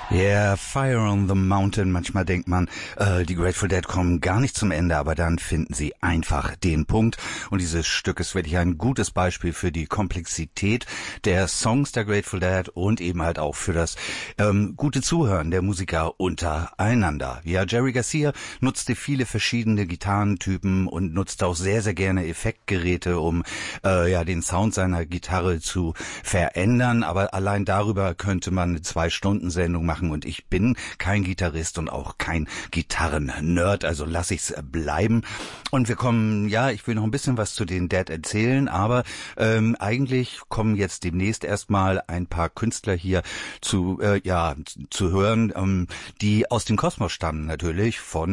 Yeah, Fire on the Mountain. Manchmal denkt man, die Grateful Dead kommen gar nicht zum Ende, aber dann finden sie einfach den Punkt. Und dieses Stück ist wirklich ein gutes Beispiel für die Komplexität der Songs der Grateful Dead und eben halt auch für das gute Zuhören der Musiker untereinander. Ja, Jerry Garcia nutzte viele verschiedene Gitarrentypen und nutzte auch sehr, sehr gerne Effektgeräte, um den Sound seiner Gitarre zu verändern. Aber allein darüber könnte man eine 2-Stunden-Sendung machen. Und ich bin kein Gitarrist und auch kein Gitarren-Nerd, also lasse ich's bleiben. Und wir kommen, ich will noch ein bisschen was zu den Dead erzählen, aber eigentlich kommen jetzt demnächst erstmal ein paar Künstler hier zu hören, die aus dem Kosmos stammen natürlich, von